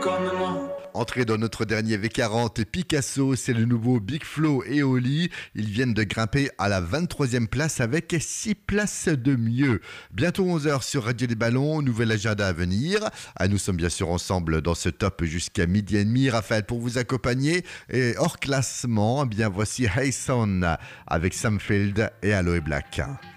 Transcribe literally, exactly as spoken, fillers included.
comme moi. Entrée dans notre dernier V quarante, Picasso, c'est le nouveau Big Flo et Oli. Ils viennent de grimper à la vingt-troisième place avec six places de mieux. Bientôt onze heures sur Radio des Ballons, nouvel agenda à venir. Ah, nous sommes bien sûr ensemble dans ce top jusqu'à midi et demi. Raphaël pour vous accompagner. Et hors classement, eh bien voici Hey Son avec Sam Field et Aloe Black.